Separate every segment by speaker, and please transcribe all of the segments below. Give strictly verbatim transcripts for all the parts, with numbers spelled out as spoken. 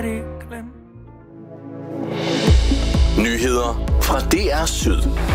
Speaker 1: Nyheder fra D R Syd.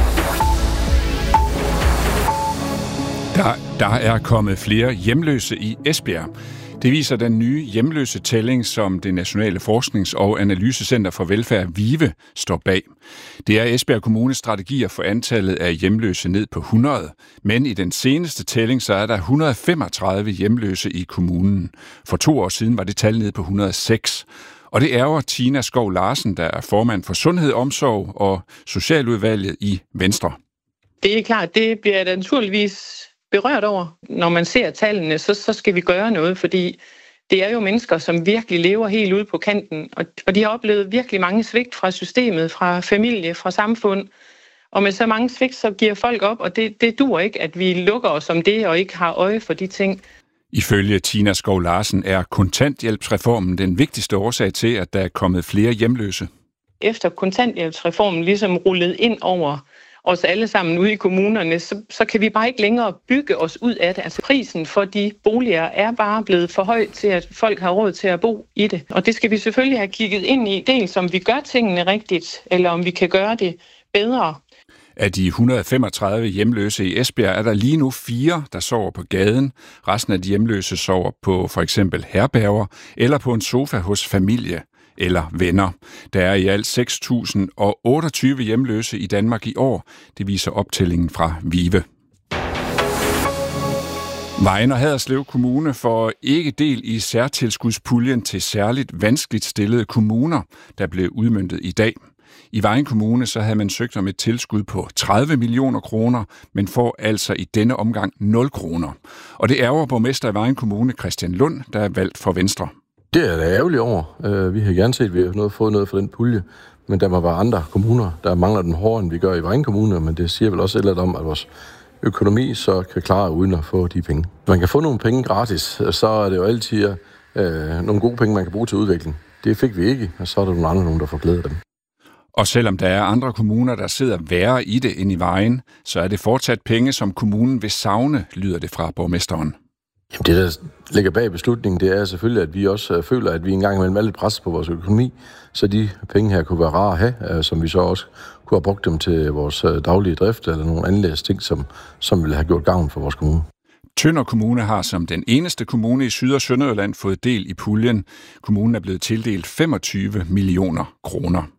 Speaker 2: Der, der er kommet flere hjemløse i Esbjerg. Det viser den nye hjemløse tælling, som det Nationale Forsknings- og Analysecenter for Velfærd, VIVE, står bag. Det er Esbjerg Kommunes strategi at få antallet af hjemløse ned på hundrede, men i den seneste tælling så er der et hundrede og femogtredive hjemløse i kommunen. For to år siden var det tal ned på et hundrede og seks. Og det ærger Tina Skov Larsen, der er formand for Sundhed, Omsorg og Socialudvalget i Venstre.
Speaker 3: Det er klart, det bliver jeg naturligvis berørt over. Når man ser tallene, så, så skal vi gøre noget, fordi det er jo mennesker, som virkelig lever helt ude på kanten, og, og de har oplevet virkelig mange svigt fra systemet, fra familie, fra samfund. Og med så mange svigt, så giver folk op, og det, det dur ikke, at vi lukker os om det og ikke har øje for de ting.
Speaker 2: Ifølge Tina Skov Larsen er kontanthjælpsreformen den vigtigste årsag til, at der er kommet flere hjemløse.
Speaker 3: Efter kontanthjælpsreformen ligesom rullede ind over os alle sammen ude i kommunerne, så, så kan vi bare ikke længere bygge os ud af det. Altså prisen for de boliger er bare blevet for høj til, at folk har råd til at bo i det. Og det skal vi selvfølgelig have kigget ind i, dels om vi gør tingene rigtigt, eller om vi kan gøre det bedre.
Speaker 2: Af de et hundrede og femogtredive hjemløse i Esbjerg er der lige nu fire, der sover på gaden. Resten af de hjemløse sover på for eksempel herberger eller på en sofa hos familie eller venner. Der er i alt seks tusind og otteogtyve hjemløse i Danmark i år. Det viser optællingen fra VIVE. Vejen og Haderslev Kommune får ikke del i særtilskudspuljen til særligt vanskeligt stillede kommuner, der blev udmøntet i dag. I Vejen Kommune så havde man søgt om et tilskud på tredive millioner kroner, men får altså i denne omgang nul kroner. Og det ærger borgmester i Vejen Kommune, Christian Lund, der er valgt for Venstre.
Speaker 4: Det er da ærgerligt over. Vi har gerne set, at vi har fået noget for den pulje, men der må være andre kommuner, der mangler den hårdere, end vi gør i Vejen Kommune, men det siger vel også et eller andet om, at vores økonomi så kan klare uden at få de penge. Man kan få nogle penge gratis, så er det jo altid øh, nogle gode penge, man kan bruge til udvikling. Det fik vi ikke, og så er der nogle andre, nogen, der får glæde af dem.
Speaker 2: Og selvom der er andre kommuner, der sidder værre i det end i Vejen, så er det fortsat penge, som kommunen vil savne, lyder det fra borgmesteren.
Speaker 4: Jamen det, der ligger bag beslutningen, det er selvfølgelig, at vi også føler, at vi engang imellem er lidt presset på vores økonomi, så de penge her kunne være rare at have, som vi så også kunne have brugt dem til vores daglige drift eller nogle anlægsting, som, som ville have gjort gavn for vores kommune.
Speaker 2: Tønder Kommune har som den eneste kommune i Syd- og Sønderjylland fået del i puljen. Kommunen er blevet tildelt femogtyve millioner kroner.